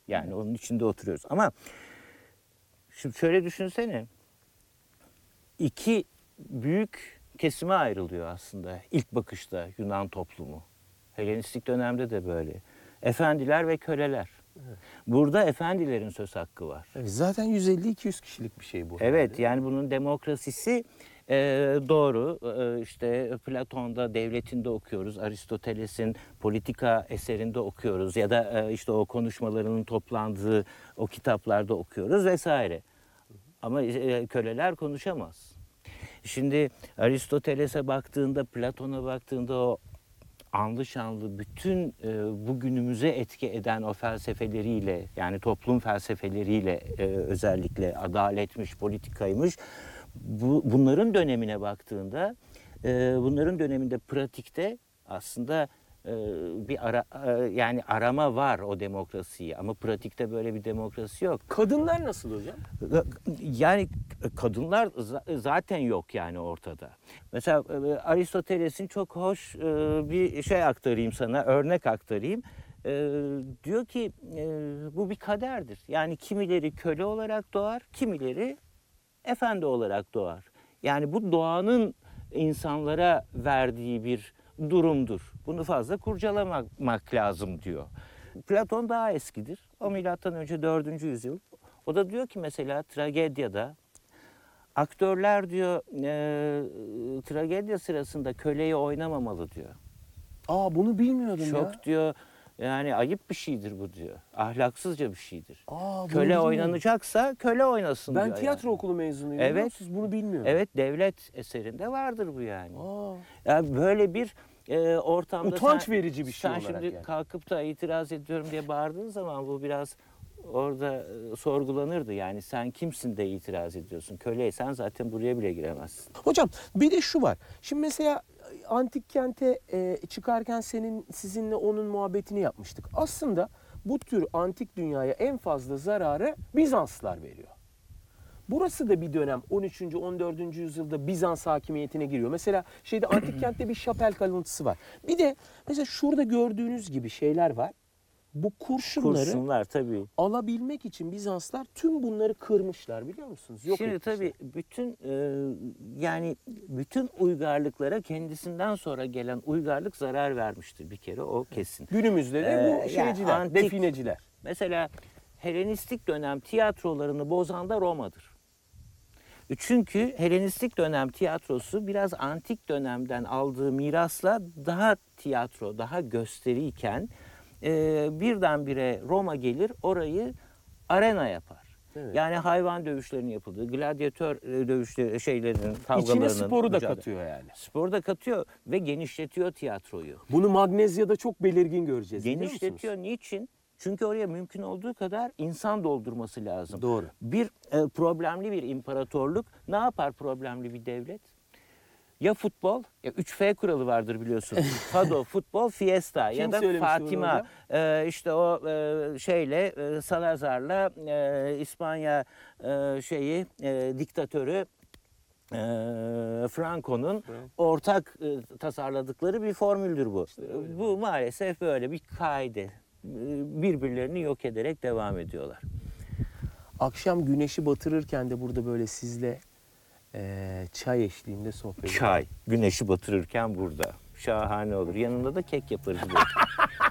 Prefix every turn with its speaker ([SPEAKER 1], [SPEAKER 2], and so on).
[SPEAKER 1] Yani onun içinde oturuyoruz. Ama şimdi şöyle düşünsene. İki büyük kesime ayrılıyor aslında ilk bakışta Yunan toplumu. Helenistik dönemde de böyle. Efendiler ve köleler.
[SPEAKER 2] Evet.
[SPEAKER 1] Burada efendilerin söz hakkı var.
[SPEAKER 2] Evet, zaten 150-200 kişilik bir şey bu.
[SPEAKER 1] Evet,
[SPEAKER 2] herhalde.
[SPEAKER 1] yani bunun demokrasisi doğru. İşte Platon'da Devletinde okuyoruz, Aristoteles'in Politika eserinde okuyoruz ya da işte o konuşmalarının toplandığı o kitaplarda okuyoruz vesaire. Ama köleler konuşamaz. Şimdi Aristoteles'e baktığında, Platon'a baktığında o anlı şanlı bütün bugünümüze etki eden o felsefeleriyle, yani toplum felsefeleriyle özellikle adaletmiş, politikaymış, bunların dönemine baktığında bunların döneminde pratikte aslında bir yani arama var o demokrasiyi ama pratikte böyle bir demokrasi yok.
[SPEAKER 2] Kadınlar nasıl hocam?
[SPEAKER 1] Yani kadınlar zaten yok yani ortada. Mesela Aristoteles'in çok hoş bir şey aktarayım sana, örnek aktarayım. Diyor ki bu bir kaderdir. Yani kimileri köle olarak doğar, kimileri efendi olarak doğar. Yani bu doğanın insanlara verdiği bir durumdur. Bunu fazla kurcalamak lazım diyor. Platon daha eskidir. O milattan önce 4. yüzyıl. O da diyor ki mesela tragedyada aktörler diyor tragedya sırasında köleyi oynamamalı diyor.
[SPEAKER 2] Aa, bunu bilmiyordum ya.
[SPEAKER 1] Çok diyor yani ayıp bir şeydir bu diyor. Ahlaksızca bir şeydir.
[SPEAKER 2] Aa, bunu
[SPEAKER 1] Köle
[SPEAKER 2] bilmiyordum.
[SPEAKER 1] oynanacaksa köle oynasın
[SPEAKER 2] Ben
[SPEAKER 1] diyor.
[SPEAKER 2] tiyatro
[SPEAKER 1] yani.
[SPEAKER 2] okulu mezunuyum.
[SPEAKER 1] Evet.
[SPEAKER 2] Siz bunu bilmiyordum.
[SPEAKER 1] Evet, devlet eserinde vardır bu yani.
[SPEAKER 2] Aa,
[SPEAKER 1] Yani böyle bir ortamda
[SPEAKER 2] utanç verici bir şey
[SPEAKER 1] sen
[SPEAKER 2] olarak
[SPEAKER 1] şimdi
[SPEAKER 2] yani.
[SPEAKER 1] kalkıp da itiraz ediyorum diye bağırdığın zaman bu biraz orada sorgulanırdı. Yani sen kimsin de itiraz ediyorsun? Köleysen zaten buraya bile giremezsin.
[SPEAKER 2] Hocam bir de şu var. Şimdi mesela antik kente çıkarken sizinle onun muhabbetini yapmıştık. Aslında bu tür antik dünyaya en fazla zararı Bizanslılar veriyor. Burası da bir dönem 13. 14. yüzyılda Bizans hakimiyetine giriyor. Mesela antik kentte bir şapel kalıntısı var. Bir de mesela şurada gördüğünüz gibi şeyler var. Bu kurşunlar
[SPEAKER 1] tabii.
[SPEAKER 2] alabilmek için Bizanslar tüm bunları kırmışlar, biliyor musunuz? Yok
[SPEAKER 1] Şimdi
[SPEAKER 2] etmişler.
[SPEAKER 1] tabii yani bütün uygarlıklara kendisinden sonra gelen uygarlık zarar vermiştir bir kere, o kesin.
[SPEAKER 2] Günümüzde de bu
[SPEAKER 1] Yani
[SPEAKER 2] şeyciler, defineciler.
[SPEAKER 1] Mesela Helenistik dönem tiyatrolarını bozan da Roma'dır. Çünkü Helenistik dönem tiyatrosu biraz antik dönemden aldığı mirasla daha tiyatro, daha gösteriyken birdenbire Roma gelir orayı arena yapar.
[SPEAKER 2] Evet.
[SPEAKER 1] Yani hayvan dövüşlerinin yapıldığı, gladyatör dövüşleri şeylerinin, kavgalarının.
[SPEAKER 2] İçine sporu da
[SPEAKER 1] mücadele.
[SPEAKER 2] katıyor yani.
[SPEAKER 1] Sporu da katıyor ve genişletiyor tiyatroyu.
[SPEAKER 2] Bunu Magnezya'da çok belirgin göreceğiz. biliyor musunuz?
[SPEAKER 1] Genişletiyor. Niçin? Çünkü oraya mümkün olduğu kadar insan doldurması lazım.
[SPEAKER 2] Doğru.
[SPEAKER 1] Bir problemli bir imparatorluk ne yapar problemli bir devlet? Ya futbol, ya 3F kuralı vardır biliyorsun. Fado, futbol, fiesta
[SPEAKER 2] Kim
[SPEAKER 1] ya da
[SPEAKER 2] söylemişti bunu
[SPEAKER 1] Fatima.
[SPEAKER 2] hocam?
[SPEAKER 1] İşte o Salazar'la İspanya diktatörü Franco'nun ortak tasarladıkları bir formüldür bu. Bu maalesef böyle bir kaide. Birbirlerini yok ederek devam ediyorlar.
[SPEAKER 2] Akşam güneşi batırırken de burada böyle sizle çay eşliğinde sohbet
[SPEAKER 1] Çay, güneşi batırırken burada. Şahane olur. Yanında da kek yaparız.